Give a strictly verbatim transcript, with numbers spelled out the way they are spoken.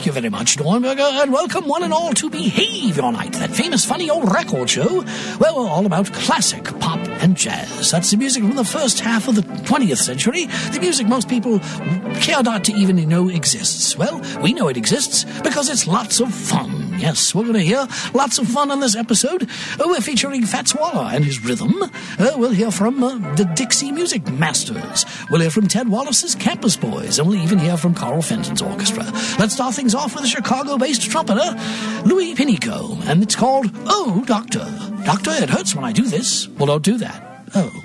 thank you very much, Dornberger, and welcome one and all to Behave Your Night, that famous, funny old record show where we're all about classic pop and jazz. That's the music from the first half of the twentieth century, the music most people care not to even know exists. Well, we know it exists because it's lots of fun. Yes, we're going to hear lots of fun on this episode. Uh, we're featuring Fats Waller and his rhythm. Uh, we'll hear from uh, the Dixie Music Masters. We'll hear from Ted Wallace's Campus Boys, and we'll even hear from Carl Fenton's orchestra. Let's start things off with a Chicago-based trumpeter, Louis Pinico, and it's called Oh, Doctor. Doctor, it hurts when I do this. Well, don't do that. Oh.